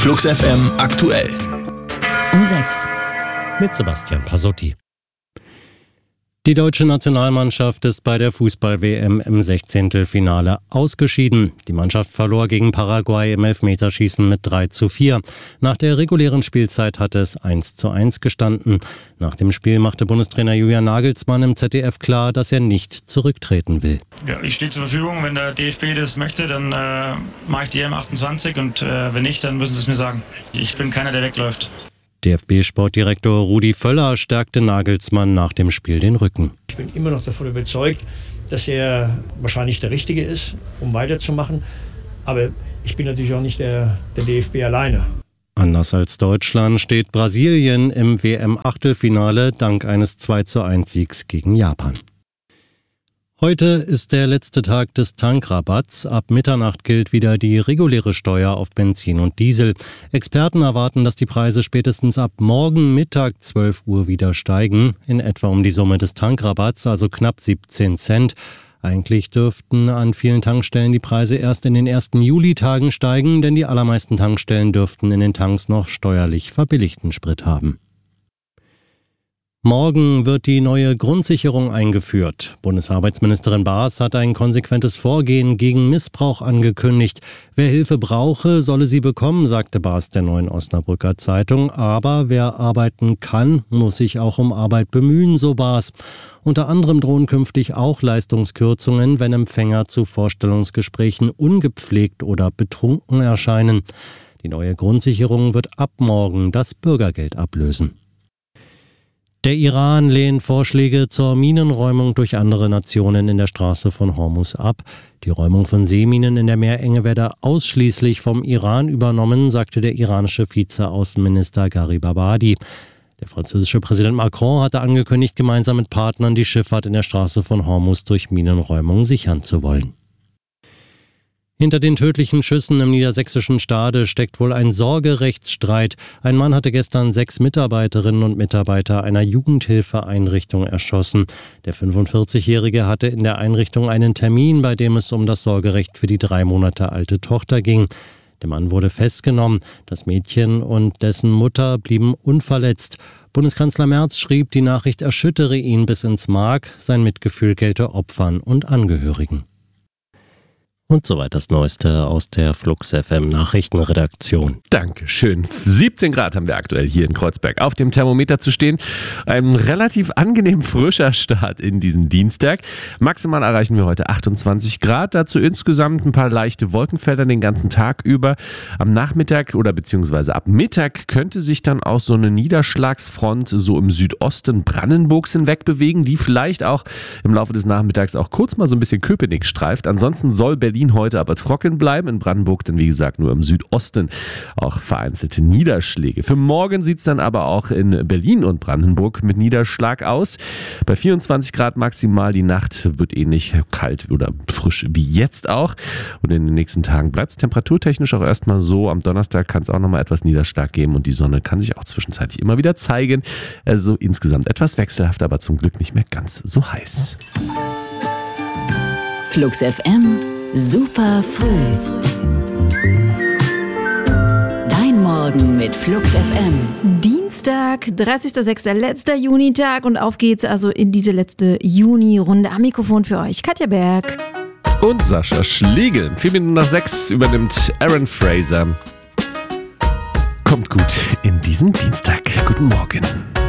Flux FM aktuell. Um 6. Mit Sebastian Pasotti. Die deutsche Nationalmannschaft ist bei der Fußball-WM im 16. ausgeschieden. Die Mannschaft verlor gegen Paraguay im Elfmeterschießen mit 3:4. Nach der regulären Spielzeit hatte es 1:1 gestanden. Nach dem Spiel machte Bundestrainer Julian Nagelsmann im ZDF klar, dass er nicht zurücktreten will. Ja, ich stehe zur Verfügung. Wenn der DFB das möchte, dann mache ich die M28 und wenn nicht, dann müssen sie es mir sagen. Ich bin keiner, der wegläuft. DFB-Sportdirektor Rudi Völler stärkte Nagelsmann nach dem Spiel den Rücken. Ich bin immer noch davon überzeugt, dass er wahrscheinlich der Richtige ist, um weiterzumachen. Aber ich bin natürlich auch nicht der DFB alleine. Anders als Deutschland steht Brasilien im WM-Achtelfinale dank eines 2:1-Siegs gegen Japan. Heute ist der letzte Tag des Tankrabatts. Ab Mitternacht gilt wieder die reguläre Steuer auf Benzin und Diesel. Experten erwarten, dass die Preise spätestens ab morgen Mittag 12 Uhr wieder steigen. In etwa um die Summe des Tankrabatts, also knapp 17 Cent. Eigentlich dürften an vielen Tankstellen die Preise erst in den ersten Julitagen steigen, denn die allermeisten Tankstellen dürften in den Tanks noch steuerlich verbilligten Sprit haben. Morgen wird die neue Grundsicherung eingeführt. Bundesarbeitsministerin Baas hat ein konsequentes Vorgehen gegen Missbrauch angekündigt. Wer Hilfe brauche, solle sie bekommen, sagte Baas der Neuen Osnabrücker Zeitung. Aber wer arbeiten kann, muss sich auch um Arbeit bemühen, so Baas. Unter anderem drohen künftig auch Leistungskürzungen, wenn Empfänger zu Vorstellungsgesprächen ungepflegt oder betrunken erscheinen. Die neue Grundsicherung wird ab morgen das Bürgergeld ablösen. Der Iran lehnt Vorschläge zur Minenräumung durch andere Nationen in der Straße von Hormuz ab. Die Räumung von Seeminen in der Meerenge werde ausschließlich vom Iran übernommen, sagte der iranische Vizeaußenminister Gharib Abadi. Der französische Präsident Macron hatte angekündigt, gemeinsam mit Partnern die Schifffahrt in der Straße von Hormuz durch Minenräumung sichern zu wollen. Hinter den tödlichen Schüssen im niedersächsischen Stade steckt wohl ein Sorgerechtsstreit. Ein Mann hatte gestern 6 Mitarbeiterinnen und Mitarbeiter einer Jugendhilfeeinrichtung erschossen. Der 45-Jährige hatte in der Einrichtung einen Termin, bei dem es um das Sorgerecht für die 3 Monate alte Tochter ging. Der Mann wurde festgenommen. Das Mädchen und dessen Mutter blieben unverletzt. Bundeskanzler Merz schrieb, die Nachricht erschüttere ihn bis ins Mark. Sein Mitgefühl gelte Opfern und Angehörigen. Und soweit das Neueste aus der Flux FM Nachrichtenredaktion. Dankeschön. 17 Grad haben wir aktuell hier in Kreuzberg auf dem Thermometer zu stehen. Ein relativ angenehm frischer Start in diesen Dienstag. Maximal erreichen wir heute 28 Grad. Dazu insgesamt ein paar leichte Wolkenfelder den ganzen Tag über. Am Nachmittag oder beziehungsweise ab Mittag könnte sich dann auch so eine Niederschlagsfront so im Südosten Brandenburgs hinweg bewegen, die vielleicht auch im Laufe des Nachmittags auch kurz mal so ein bisschen Köpenick streift. Ansonsten soll Berlin heute aber trocken bleiben. In Brandenburg dann wie gesagt nur im Südosten auch vereinzelte Niederschläge. Für morgen sieht es dann aber auch in Berlin und Brandenburg mit Niederschlag aus. Bei 24 Grad maximal. Die Nacht wird ähnlich kalt oder frisch wie jetzt auch. Und in den nächsten Tagen bleibt es temperaturtechnisch auch erstmal so. Am Donnerstag kann es auch nochmal etwas Niederschlag geben und die Sonne kann sich auch zwischenzeitlich immer wieder zeigen. Also insgesamt etwas wechselhaft, aber zum Glück nicht mehr ganz so heiß. Flux FM. Super früh. Dein Morgen mit Flux FM. Dienstag, 30.06., letzter Junitag und auf geht's also in diese letzte Juni-Runde. Am Mikrofon für euch Katja Berg. Und Sascha Schlegel. 4 Minuten nach 6 übernimmt Aaron Fraser. Kommt gut in diesen Dienstag. Guten Morgen.